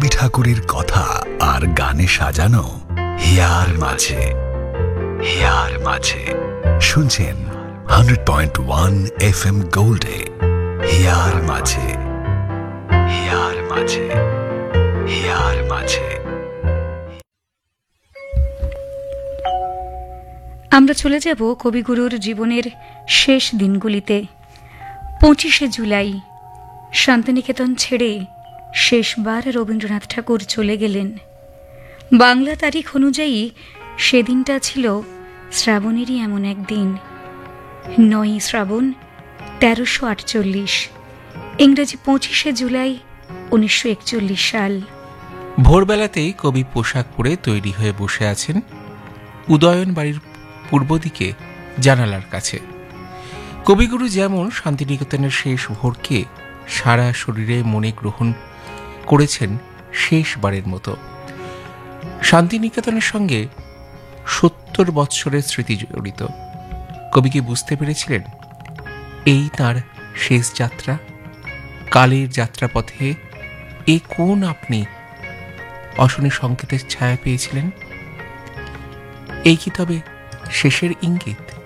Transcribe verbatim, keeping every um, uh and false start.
রবি ঠাকুরের কথা আর গানে সাজানো হিয়ার মাঝে হিয়ার মাঝে শুনছেন hundred point one F M গোল্ডে here মাঝে হিয়ার মাঝে হিয়ার মাঝে। আমরা চলে যাব কবিগুরুর জীবনের শেষ দিনগুলিতে। পঁচিশে জুলাই শান্তিনিকেতন ছেড়ে শেষবার রবীন্দ্রনাথ ঠাকুর চলে গেলেন। বাংলা তারিখ অনুযায়ী সেদিনটা ছিল শ্রাবণেরই এমন একদিন, নয়ই শ্রাবণ তেরোশো আটচল্লিশ, ইংরেজি পঁচিশে জুলাই উনিশশো একচল্লিশ সাল। ভোরবেলাতেই কবি পোশাক পরে তৈরি হয়ে বসে আছেন উদয়ন বাড়ির পূর্ব দিকে জানালার কাছে। কবিগুরু যেমন শান্তিনিকেতনের শেষ ভোরকে সারা শরীরে মনে গ্রহণ করেছেন শেষবারের মতো, শান্তিনিকেতনের সঙ্গে সত্তর বৎসরের স্মৃতি জড়িত। কবি কি বুঝতে পেরেছিলেন এই তার শেষ যাত্রা? কালের যাত্রাপথে এ কোন আপনি অশনি সংকেতের ছায়া পেয়েছিলেন? এই কি তবে শেষের ইঙ্গিত?